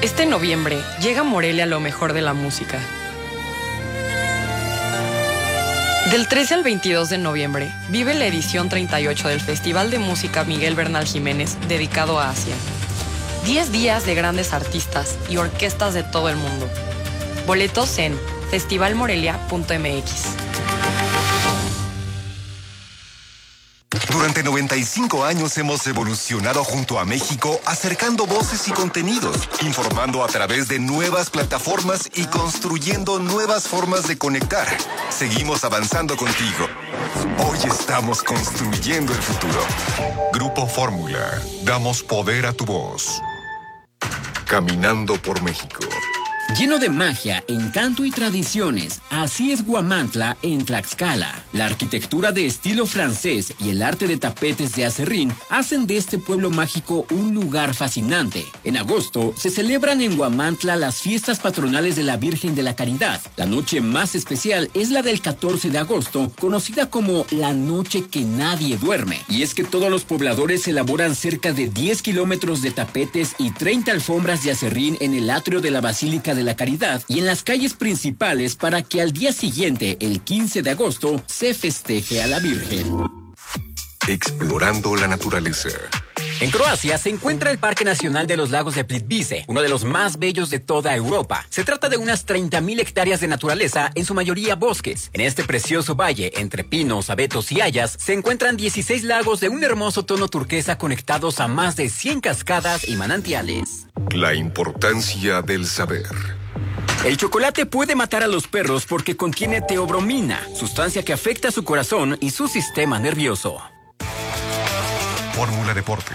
Este noviembre llega a Morelia lo mejor de la música. Del 13 al 22 de noviembre, vive la edición 38 del Festival de Música Miguel Bernal Jiménez, dedicado a Asia. 10 días de grandes artistas y orquestas de todo el mundo. Boletos en festivalmorelia.mx. Durante 95 años hemos evolucionado junto a México, acercando voces y contenidos, informando a través de nuevas plataformas y construyendo nuevas formas de conectar. Seguimos avanzando contigo. Hoy estamos construyendo el futuro. Grupo Fórmula. Damos poder a tu voz. Caminando por México. Lleno de magia, encanto y tradiciones, así es Huamantla en Tlaxcala. La arquitectura de estilo francés y el arte de tapetes de acerrín hacen de este pueblo mágico un lugar fascinante. En agosto se celebran en Huamantla las fiestas patronales de la Virgen de la Caridad. La noche más especial es la del 14 de agosto, conocida como la noche que nadie duerme. Y es que todos los pobladores elaboran cerca de 10 kilómetros de tapetes y 30 alfombras de acerrín en el atrio de la Basílica de la Caridad y en las calles principales para que al día siguiente, el 15 de agosto, se festeje a la Virgen. Explorando la naturaleza. En Croacia se encuentra el Parque Nacional de los Lagos de Plitvice, uno de los más bellos de toda Europa. Se trata de unas 30.000 hectáreas de naturaleza, en su mayoría bosques. En este precioso valle, entre pinos, abetos y hayas, se encuentran 16 lagos de un hermoso tono turquesa conectados a más de 100 cascadas y manantiales. La importancia del saber. El chocolate puede matar a los perros porque contiene teobromina, sustancia que afecta su corazón y su sistema nervioso. Fórmula Deportes.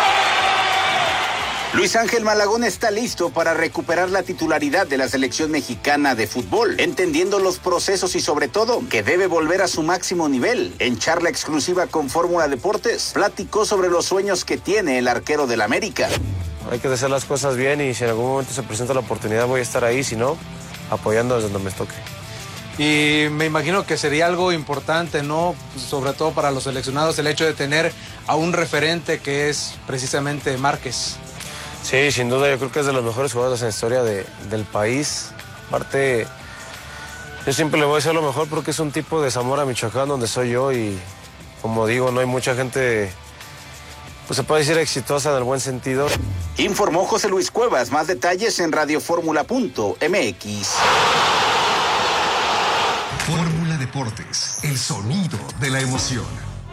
Luis Ángel Malagón está listo para recuperar la titularidad de la selección mexicana de fútbol, entendiendo los procesos y sobre todo que debe volver a su máximo nivel. En charla exclusiva con Fórmula Deportes, platicó sobre los sueños que tiene el arquero del América. Hay que hacer las cosas bien y si en algún momento se presenta la oportunidad voy a estar ahí, si no, apoyando desde donde me toque. Y me imagino que sería algo importante, ¿no? Sobre todo para los seleccionados, el hecho de tener a un referente que es precisamente Márquez. Sí, sin duda, yo creo que es de los mejores jugadores en la historia del país. Aparte, yo siempre le voy a decir lo mejor porque es un tipo de Zamora, Michoacán, donde soy yo y, como digo, no hay mucha gente, pues se puede decir exitosa en el buen sentido. Informó José Luis Cuevas, más detalles en radioformula.mx. Fórmula Deportes, el sonido de la emoción.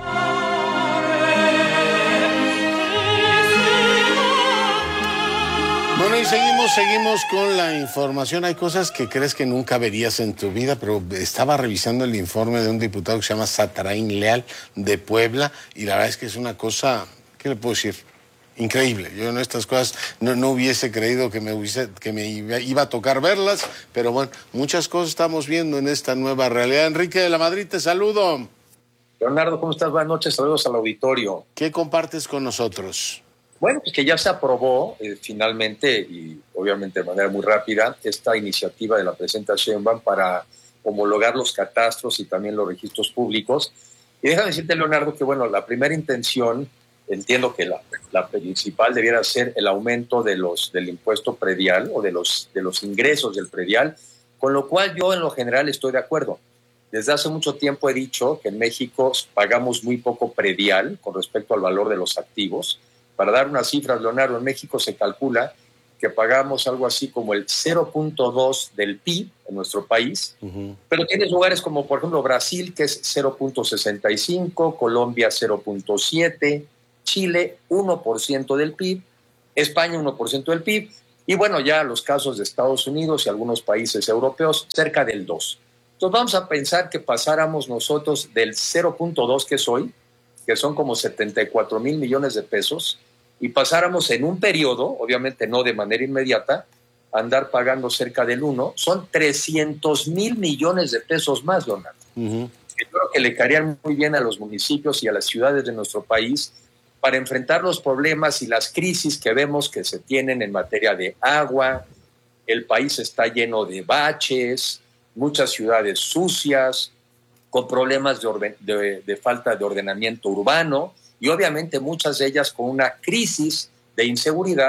Bueno, y seguimos con la información. Hay cosas que crees que nunca verías en tu vida, pero estaba revisando el informe de un diputado que se llama Satarain Leal de Puebla, y la verdad es que es una cosa, ¿qué le puedo decir? Increíble. Yo en estas cosas no hubiese creído que me iba a tocar verlas, pero bueno, muchas cosas estamos viendo en esta nueva realidad. Enrique de la Madrid, te saludo. Leonardo, ¿cómo estás? Buenas noches, saludos al auditorio. ¿Qué compartes con nosotros? Bueno, pues que ya se aprobó finalmente y obviamente de manera muy rápida esta iniciativa de la presidenta Sheinbaum para homologar los catastros y también los registros públicos. Y déjame decirte, Leonardo, que bueno, la primera intención, entiendo que la principal debiera ser el aumento del impuesto predial o de los ingresos del predial, con lo cual yo en lo general estoy de acuerdo. Desde hace mucho tiempo he dicho que en México pagamos muy poco predial con respecto al valor de los activos. Para dar unas cifras, Leonardo, en México se calcula que pagamos algo así como el 0.2 del PIB en nuestro país, pero tienes lugares como, por ejemplo, Brasil, que es 0.65, Colombia 0.7, Chile 1% del PIB, España 1% del PIB, y bueno, ya los casos de Estados Unidos y algunos países europeos cerca del 2%. Entonces vamos a pensar que pasáramos nosotros del 0.2 que es hoy, que son como 74,000 millones de pesos, y pasáramos en un periodo, obviamente no de manera inmediata, a andar pagando cerca del 1, son 300,000 millones de pesos más, Leonardo. Yo creo que le caerían muy bien a los municipios y a las ciudades de nuestro país para enfrentar los problemas y las crisis que vemos que se tienen en materia de agua. El país está lleno de baches, muchas ciudades sucias, con problemas de falta de ordenamiento urbano y obviamente muchas de ellas con una crisis de inseguridad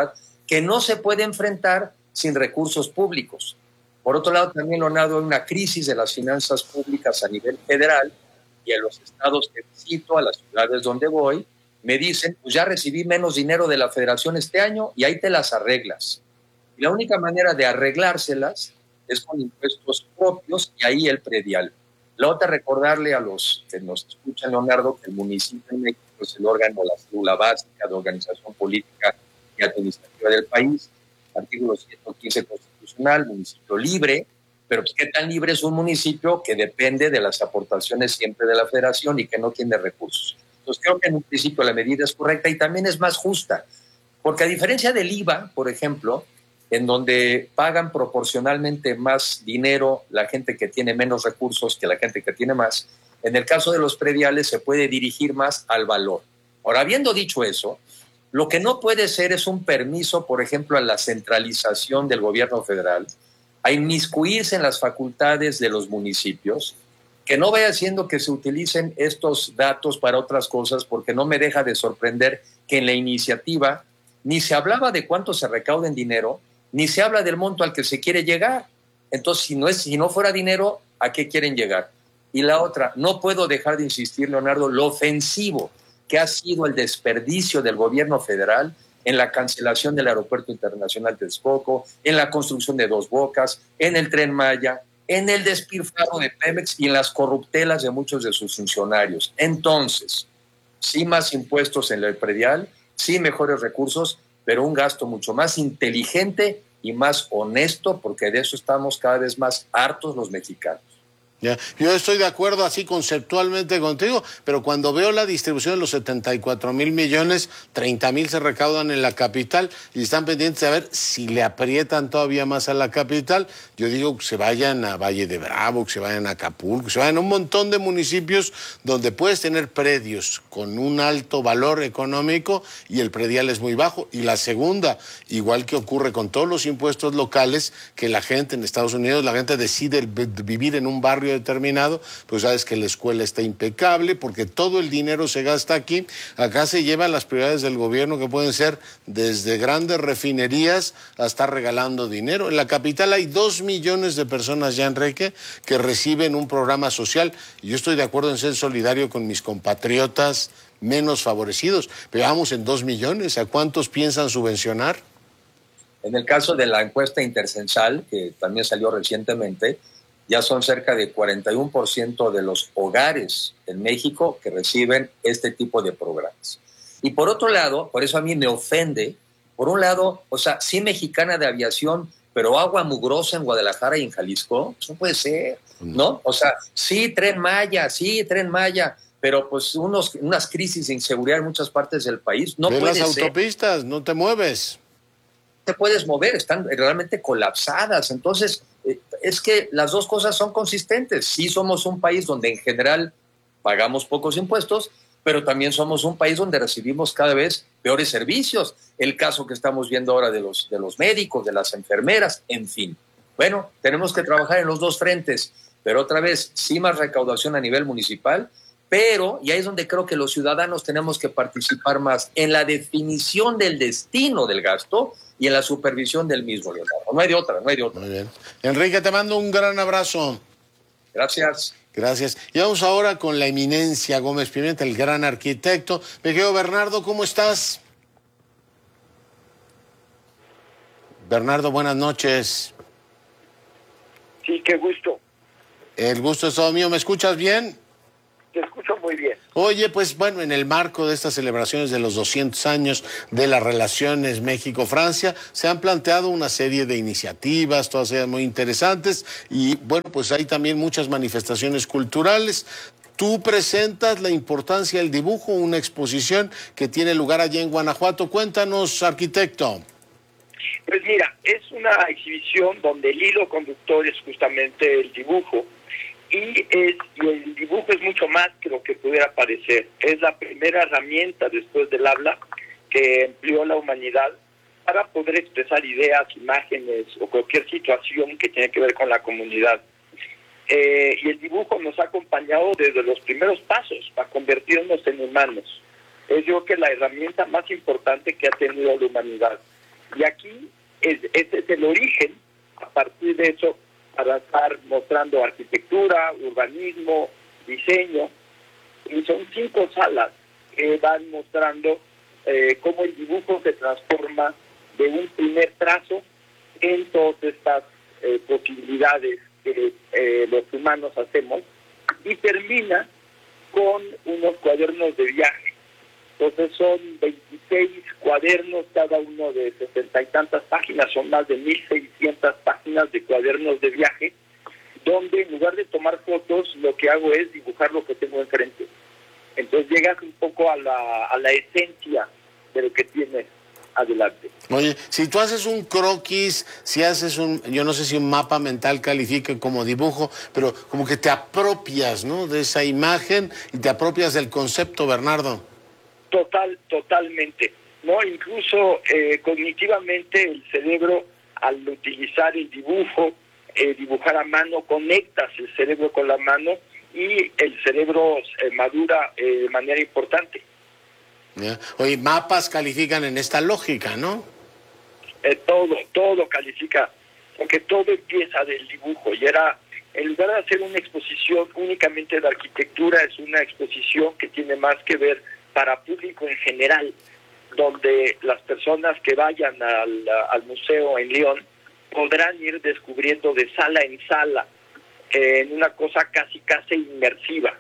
que no se puede enfrentar sin recursos públicos. Por otro lado, también, Leonardo, hay una crisis de las finanzas públicas a nivel federal, y a los estados que visito, a las ciudades donde voy, me dicen, pues ya recibí menos dinero de la federación este año y ahí te las arreglas. Y la única manera de arreglárselas es con impuestos propios y ahí el predial. La otra, recordarle a los que nos escuchan, Leonardo, que el municipio en México es el órgano, la célula básica de organización política y administrativa del país, artículo 115 constitucional, municipio libre, pero pues, ¿qué tan libre es un municipio que depende de las aportaciones siempre de la federación y que no tiene recursos? Entonces creo que en un principio la medida es correcta y también es más justa, porque a diferencia del IVA, por ejemplo, en donde pagan proporcionalmente más dinero la gente que tiene menos recursos que la gente que tiene más, en el caso de los prediales se puede dirigir más al valor. Ahora, habiendo dicho eso, lo que no puede ser es un permiso, por ejemplo, a la centralización del gobierno federal, a inmiscuirse en las facultades de los municipios, que no vaya haciendo que se utilicen estos datos para otras cosas, porque no me deja de sorprender que en la iniciativa ni se hablaba de cuánto se recauda en dinero, ni se habla del monto al que se quiere llegar. Entonces, si no fuera dinero, ¿a qué quieren llegar? Y la otra, no puedo dejar de insistir, Leonardo, lo ofensivo que ha sido el desperdicio del gobierno federal en la cancelación del Aeropuerto Internacional de Texcoco, en la construcción de Dos Bocas, en el Tren Maya, en el despilfarro de Pemex y en las corruptelas de muchos de sus funcionarios. Entonces, sí más impuestos en el predial, sí mejores recursos, pero un gasto mucho más inteligente y más honesto, porque de eso estamos cada vez más hartos los mexicanos. Ya. Yo estoy de acuerdo así conceptualmente contigo, pero cuando veo la distribución de los 74,000 millones, 30,000 se recaudan en la capital y están pendientes de ver si le aprietan todavía más a la capital. Yo digo que se vayan a Valle de Bravo, que se vayan a Acapulco, que se vayan a un montón de municipios donde puedes tener predios con un alto valor económico y el predial es muy bajo. Y la segunda, igual que ocurre con todos los impuestos locales, que la gente en Estados Unidos, la gente decide vivir en un barrio determinado, pues sabes que la escuela está impecable porque todo el dinero se gasta aquí. Acá se llevan las prioridades del gobierno, que pueden ser desde grandes refinerías hasta regalando dinero. En la capital hay 2 millones de personas ya, Enrique, que reciben un programa social, y yo estoy de acuerdo en ser solidario con mis compatriotas menos favorecidos, pero vamos en 2 millones, ¿a cuántos piensan subvencionar? En el caso de la encuesta intercensal, que también salió recientemente, ya son cerca de 41% de los hogares en México que reciben este tipo de programas. Y por otro lado, por eso a mí me ofende, por un lado, o sea, sí Mexicana de Aviación, pero agua mugrosa en Guadalajara y en Jalisco, eso puede ser, ¿no? O sea, sí Tren Maya, pero pues unas crisis de inseguridad en muchas partes del país, no puede ser. Las autopistas, no te mueves. No te puedes mover, están realmente colapsadas. Entonces, es que las dos cosas son consistentes. Sí somos un país donde en general pagamos pocos impuestos, pero también somos un país donde recibimos cada vez peores servicios. El caso que estamos viendo ahora de los médicos, de las enfermeras, en fin. Bueno, tenemos que trabajar en los dos frentes, pero otra vez, sí más recaudación a nivel municipal, pero, y ahí es donde creo que los ciudadanos tenemos que participar más en la definición del destino del gasto y en la supervisión del mismo, Leonardo. No hay de otra. Muy bien. Enrique, te mando un gran abrazo. Gracias. Gracias. Y vamos ahora con la eminencia Gómez Pimienta, el gran arquitecto. Me quedo, Bernardo, ¿cómo estás? Bernardo, buenas noches. Sí, qué gusto. El gusto es todo mío. ¿Me escuchas bien? Te escucho muy bien. Oye, pues bueno, en el marco de estas celebraciones de los 200 años de las relaciones México-Francia, se han planteado una serie de iniciativas, todas ellas muy interesantes, y bueno, pues hay también muchas manifestaciones culturales. Tú presentas la importancia del dibujo, una exposición que tiene lugar allá en Guanajuato. Cuéntanos, arquitecto. Pues mira, es una exhibición donde el hilo conductor es justamente el dibujo. Y el dibujo es mucho más que lo que pudiera parecer. Es la primera herramienta después del habla que empleó la humanidad para poder expresar ideas, imágenes o cualquier situación que tiene que ver con la comunidad. Y el dibujo nos ha acompañado desde los primeros pasos para convertirnos en humanos. Es yo creo que la herramienta más importante que ha tenido la humanidad. Y aquí ese es el origen, a partir de eso, para estar mostrando arquitectura, urbanismo, diseño, y son 5 salas que van mostrando cómo el dibujo se transforma de un primer trazo en todas estas posibilidades que los humanos hacemos, y termina con unos cuadernos de viaje. Entonces son 26 cuadernos, cada uno de 60 y tantas páginas, son más de 1,600 páginas de cuadernos de viaje, donde en lugar de tomar fotos, lo que hago es dibujar lo que tengo enfrente. Entonces llegas un poco a la esencia de lo que tienes adelante. Oye, si tú haces un croquis, si haces yo no sé si un mapa mental califique como dibujo, pero como que te apropias, ¿no?, de esa imagen y te apropias del concepto, Bernardo. Totalmente. No, incluso cognitivamente el cerebro, al utilizar el dibujo, dibujar a mano, conectas el cerebro con la mano y el cerebro madura de manera importante. ¿Ya? Oye, mapas califican en esta lógica, ¿no? Todo califica, porque todo empieza del dibujo, y en lugar de hacer una exposición únicamente de arquitectura, es una exposición que tiene más que ver para público en general, donde las personas que vayan al museo en León podrán ir descubriendo de sala en sala, en una cosa casi inmersiva.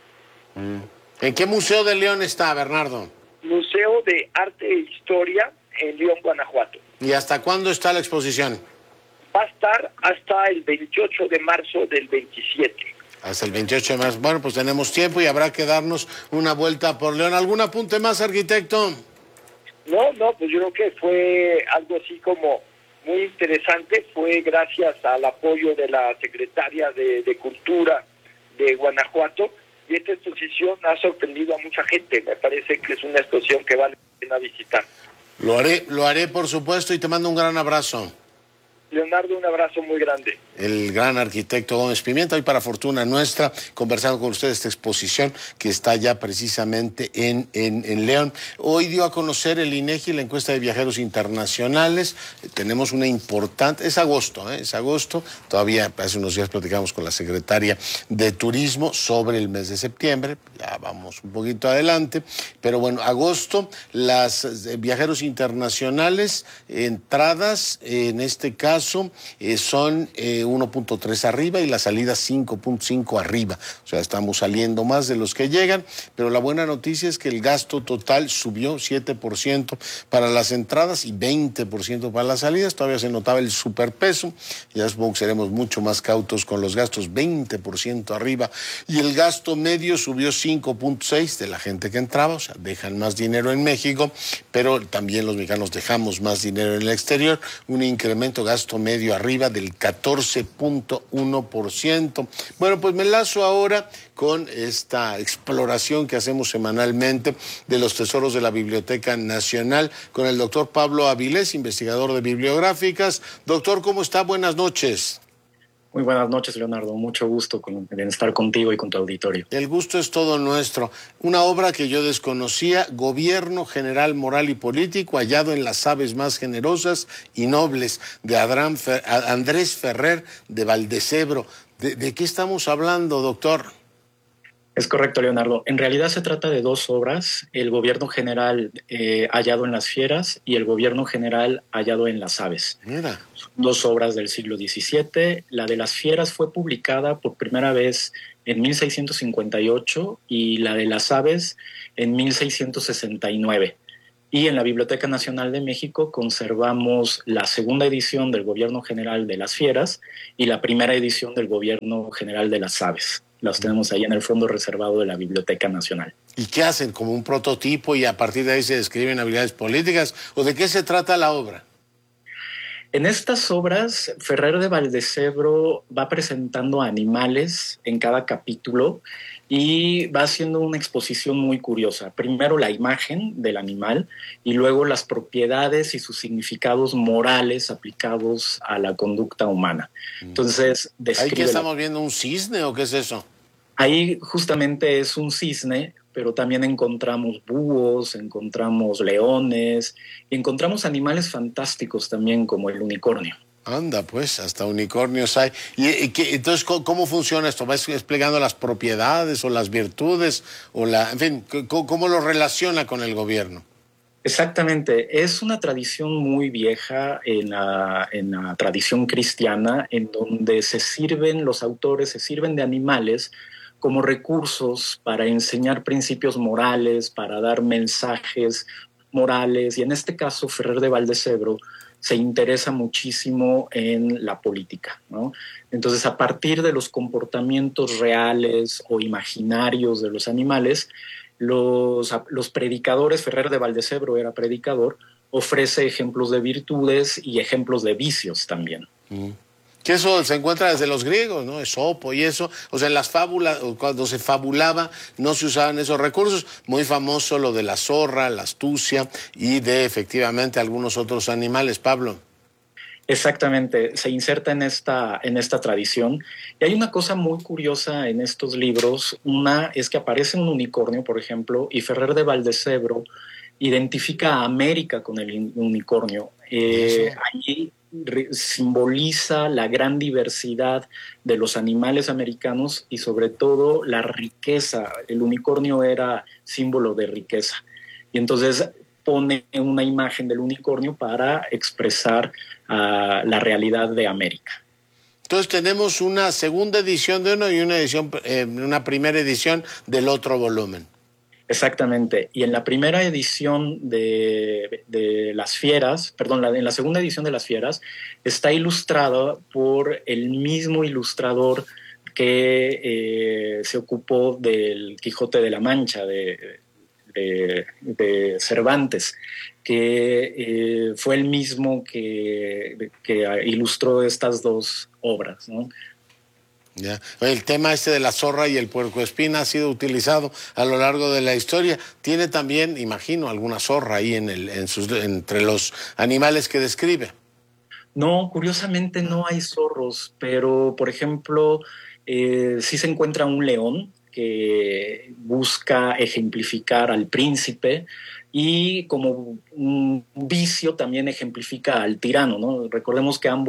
¿En qué museo de León está, Bernardo? Museo de Arte e Historia en León, Guanajuato. ¿Y hasta cuándo está la exposición? Va a estar hasta el 28 de marzo del 27. Hasta el 28 de marzo. Bueno, pues tenemos tiempo y habrá que darnos una vuelta por León. ¿Algún apunte más, arquitecto? No, pues yo creo que fue algo así como muy interesante. Fue gracias al apoyo de la secretaria de Cultura de Guanajuato, y esta exposición ha sorprendido a mucha gente. Me parece que es una exposición que vale la pena visitar. Lo haré por supuesto, y te mando un gran abrazo. Leonardo, un abrazo muy grande. El gran arquitecto Gómez Pimienta, hoy para fortuna nuestra, conversando con ustedes esta exposición que está ya precisamente en León. Hoy dio a conocer el INEGI la encuesta de viajeros internacionales. Tenemos una importante, es agosto, todavía hace unos días platicamos con la secretaria de Turismo sobre el mes de septiembre, ya vamos un poquito adelante, pero bueno, agosto, las viajeros internacionales, entradas, en este caso, son 1.3 arriba y la salida 5.5 arriba. O sea, estamos saliendo más de los que llegan, pero la buena noticia es que el gasto total subió 7% para las entradas y 20% para las salidas. Todavía se notaba el superpeso. Ya supongo que seremos mucho más cautos con los gastos, 20% arriba. Y el gasto medio subió 5.6 de la gente que entraba, o sea, dejan más dinero en México, pero también los mexicanos dejamos más dinero en el exterior. Un incremento gasto medio arriba del 14.1%. Bueno, pues me enlazo ahora con esta exploración que hacemos semanalmente de los tesoros de la Biblioteca Nacional con el doctor Pablo Avilés, investigador de bibliográficas. Doctor, ¿cómo está? Buenas noches. Muy buenas noches, Leonardo. Mucho gusto en estar contigo y con tu auditorio. El gusto es todo nuestro. Una obra que yo desconocía, Gobierno General Moral y Político, hallado en las aves más generosas y nobles, de Andrés Ferrer de Valdecebro. ¿De qué estamos hablando, doctor? Es correcto, Leonardo. En realidad se trata de dos obras, el Gobierno General hallado en las fieras y el Gobierno General hallado en las aves. Mira. Dos obras del siglo XVII. La de las fieras fue publicada por primera vez en 1658 y la de las aves en 1669. Y en la Biblioteca Nacional de México conservamos la segunda edición del Gobierno General de las fieras y la primera edición del Gobierno General de las aves. Las tenemos ahí en el fondo reservado de la Biblioteca Nacional. ¿Y qué hacen? ¿Como un prototipo y a partir de ahí se describen habilidades políticas? ¿O de qué se trata la obra? En estas obras, Ferrer de Valdecebro va presentando animales en cada capítulo y va haciendo una exposición muy curiosa. Primero la imagen del animal y luego las propiedades y sus significados morales aplicados a la conducta humana. Entonces, ¿Ahí qué estamos viendo? ¿Un cisne o qué es eso? Ahí justamente es un cisne, pero también encontramos búhos, encontramos leones, y encontramos animales fantásticos también como el unicornio. Anda, pues, hasta unicornios hay. Entonces, ¿cómo funciona esto? ¿Vas explicando las propiedades o las virtudes? En fin, ¿cómo lo relaciona con el gobierno? Exactamente, es una tradición muy vieja en la tradición cristiana, en donde los autores se sirven de animales como recursos para enseñar principios morales, para dar mensajes morales, y en este caso Ferrer de Valdecebro se interesa muchísimo en la política, ¿no? Entonces, a partir de los comportamientos reales o imaginarios de los animales, los predicadores, Ferrer de Valdecebro era predicador, ofrece ejemplos de virtudes y ejemplos de vicios también. Que eso se encuentra desde los griegos, ¿no? Esopo y eso. O sea, en las fábulas, cuando se fabulaba, no se usaban esos recursos. Muy famoso lo de la zorra, la astucia y de, efectivamente, algunos otros animales. Pablo. Exactamente, se inserta en esta tradición. Y hay una cosa muy curiosa en estos libros. Una es que aparece un unicornio, por ejemplo, y Ferrer de Valdecebro identifica a América con el unicornio. Allí simboliza la gran diversidad de los animales americanos y sobre todo la riqueza. El unicornio era símbolo de riqueza. Y entonces pone una imagen del unicornio para expresar la realidad de América. Entonces tenemos una segunda edición de uno y una primera edición del otro volumen. Exactamente. Y en la primera edición de Las Fieras, en la segunda edición de Las Fieras, está ilustrada por el mismo ilustrador que se ocupó del Quijote de la Mancha, de Cervantes, que fue el mismo que ilustró estas dos obras, ¿no? Ya. El tema de la zorra y el puercoespín ha sido utilizado a lo largo de la historia. Tiene también, imagino, alguna zorra ahí entre los animales que describe. No, curiosamente no hay zorros, pero por ejemplo, sí se encuentra un león que busca ejemplificar al príncipe y como un vicio también ejemplifica al tirano, ¿no? Recordemos que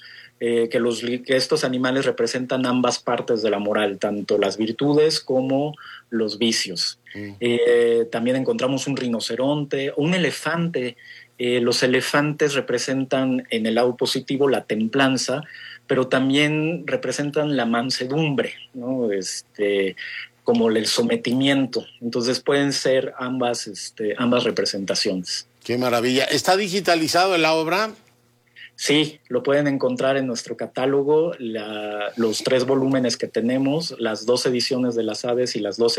que estos animales representan ambas partes de la moral, tanto las virtudes como los vicios. También encontramos un rinoceronte, un elefante. Los elefantes representan en el lado positivo la templanza, pero también representan la mansedumbre, ¿no? Como el sometimiento. Entonces pueden ser ambas representaciones. ¡Qué maravilla! ¿Está digitalizado la obra? Sí, lo pueden encontrar en nuestro catálogo, los 3 volúmenes que tenemos, las 2 ediciones de las aves y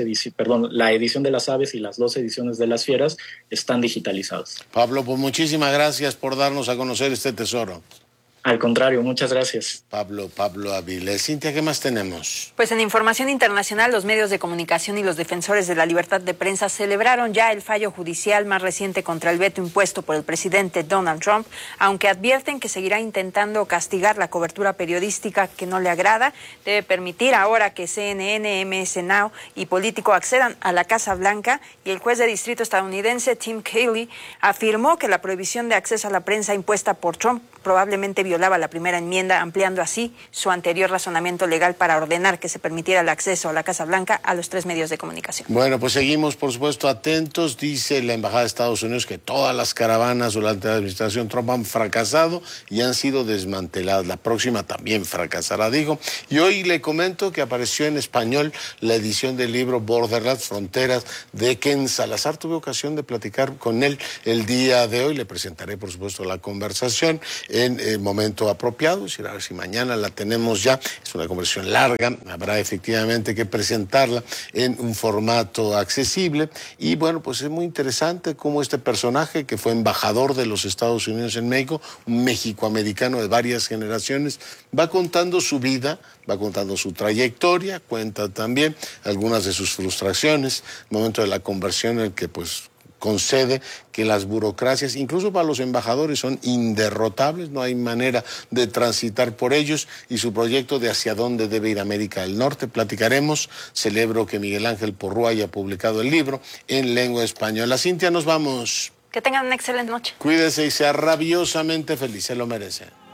la edición de las aves y las 2 ediciones de las fieras están digitalizados. Pablo, pues muchísimas gracias por darnos a conocer este tesoro. Al contrario, muchas gracias. Pablo Avilés. Cintia, ¿qué más tenemos? Pues en información internacional, los medios de comunicación y los defensores de la libertad de prensa celebraron ya el fallo judicial más reciente contra el veto impuesto por el presidente Donald Trump, aunque advierten que seguirá intentando castigar la cobertura periodística que no le agrada. Debe permitir ahora que CNN, MS Now y Político accedan a la Casa Blanca, y el juez de distrito estadounidense Tim Cayley afirmó que la prohibición de acceso a la prensa impuesta por Trump probablemente violaba la primera enmienda, ampliando así su anterior razonamiento legal para ordenar que se permitiera el acceso a la Casa Blanca a los 3 medios de comunicación. Bueno, pues seguimos, por supuesto, atentos. Dice la Embajada de Estados Unidos que todas las caravanas durante la administración Trump han fracasado y han sido desmanteladas. La próxima también fracasará, dijo. Y hoy le comento que apareció en español la edición del libro Borderlands, Fronteras, de Ken Salazar. Tuve ocasión de platicar con él el día de hoy. Le presentaré, por supuesto, la conversación en el momento apropiado, a ver si mañana la tenemos ya. Es una conversación larga, habrá efectivamente que presentarla en un formato accesible, y bueno, pues es muy interesante cómo este personaje que fue embajador de los Estados Unidos en México, un mexicoamericano de varias generaciones, va contando su vida, va contando su trayectoria, cuenta también algunas de sus frustraciones, el momento de la conversión en el que pues concede que las burocracias, incluso para los embajadores, son inderrotables, no hay manera de transitar por ellos, y su proyecto de hacia dónde debe ir América del Norte. Platicaremos. Celebro que Miguel Ángel Porrúa haya publicado el libro en lengua española. Cintia, nos vamos. Que tengan una excelente noche. Cuídese y sea rabiosamente feliz, se lo merece.